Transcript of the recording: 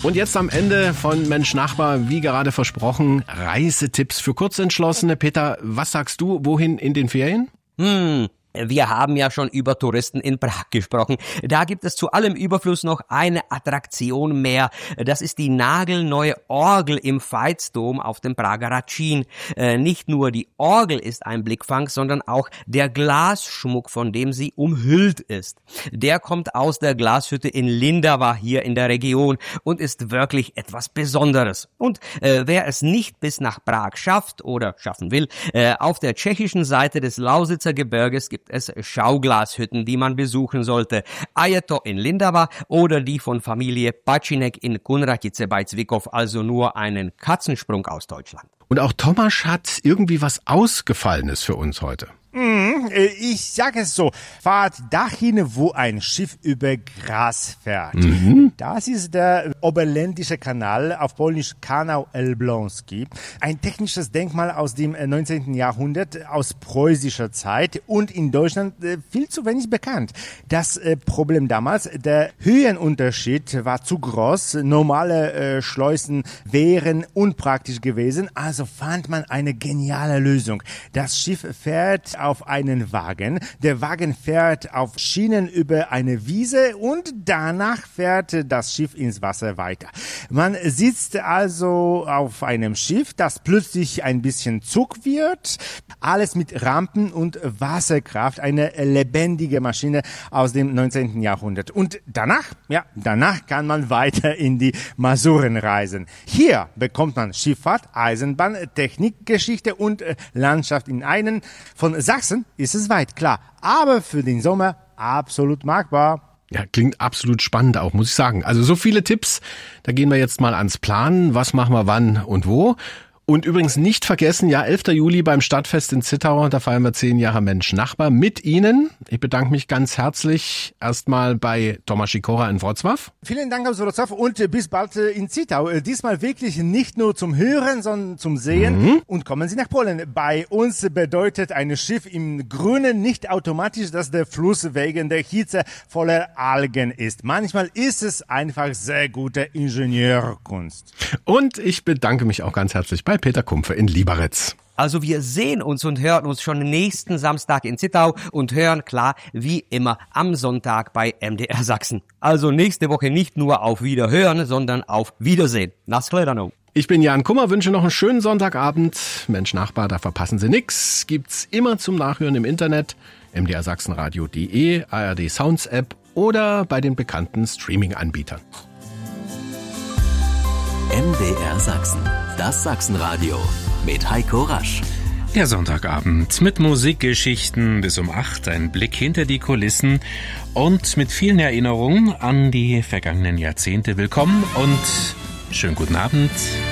Und jetzt am Ende von Mensch Nachbar, wie gerade versprochen, Reisetipps für Kurzentschlossene. Peter, was sagst du, wohin in den Ferien? Wir haben ja schon über Touristen in Prag gesprochen. Da gibt es zu allem Überfluss noch eine Attraktion mehr. Das ist die nagelneue Orgel im Veitsdom auf dem Prager Ratschin. Nicht nur die Orgel ist ein Blickfang, sondern auch der Glasschmuck, von dem sie umhüllt ist. Der kommt aus der Glashütte in Lindava hier in der Region und ist wirklich etwas Besonderes. Und wer es nicht bis nach Prag schafft oder schaffen will, auf der tschechischen Seite des Lausitzer Gebirges gibt es Schauglashütten, die man besuchen sollte. Ajeto in Lindava oder die von Familie Pačinek in Kunratice bei Zwickov, also nur einen Katzensprung aus Deutschland. Und auch Thomas hat irgendwie was Ausgefallenes für uns heute. Ich sage es so, fahrt dahin, wo ein Schiff über Gras fährt. Das ist der Oberländische Kanal, auf Polnisch Kanał Elbląski. Ein technisches Denkmal aus dem 19. Jahrhundert, aus preußischer Zeit und in Deutschland viel zu wenig bekannt. Das Problem damals, der Höhenunterschied war zu groß, normale Schleusen wären unpraktisch gewesen, also fand man eine geniale Lösung. Das Schiff fährt auf einen Wagen. Der Wagen fährt auf Schienen über eine Wiese und danach fährt das Schiff ins Wasser weiter. Man sitzt also auf einem Schiff, das plötzlich ein bisschen Zug wird. Alles mit Rampen und Wasserkraft. Eine lebendige Maschine aus dem 19. Jahrhundert. Und danach kann man weiter in die Masuren reisen. Hier bekommt man Schifffahrt, Eisenbahn, Technikgeschichte und Landschaft in einen. Von Sachsen ist es weit, klar, aber für den Sommer absolut machbar. Ja, klingt absolut spannend auch, muss ich sagen. Also so viele Tipps, da gehen wir jetzt mal ans Planen. Was machen wir wann und wo? Und übrigens nicht vergessen, 11. Juli beim Stadtfest in Zittau, da feiern wir 10 Jahre Mensch Nachbar mit Ihnen. Ich bedanke mich ganz herzlich erstmal bei Thomas Sikora in Wrocław. Vielen Dank aus Wrocław und bis bald in Zittau. Diesmal wirklich nicht nur zum Hören, sondern zum Sehen. Und kommen Sie nach Polen. Bei uns bedeutet ein Schiff im Grünen nicht automatisch, dass der Fluss wegen der Hitze voller Algen ist. Manchmal ist es einfach sehr gute Ingenieurkunst. Und ich bedanke mich auch ganz herzlich bei Peter Kumpfe in Liberec. Also wir sehen uns und hören uns schon nächsten Samstag in Zittau und hören klar wie immer am Sonntag bei MDR Sachsen. Also nächste Woche nicht nur auf Wiederhören, sondern auf Wiedersehen. Na shledanou. Ich bin Jan Kummer, wünsche noch einen schönen Sonntagabend. Mensch Nachbar, da verpassen Sie nix. Gibt's immer zum Nachhören im Internet, mdrsachsenradio.de, ARD Sounds App oder bei den bekannten Streaming-Anbietern. MDR Sachsen, das Sachsenradio mit Heiko Rasch. Der Sonntagabend mit Musikgeschichten bis um 8, ein Blick hinter die Kulissen und mit vielen Erinnerungen an die vergangenen Jahrzehnte. Willkommen und schönen guten Abend.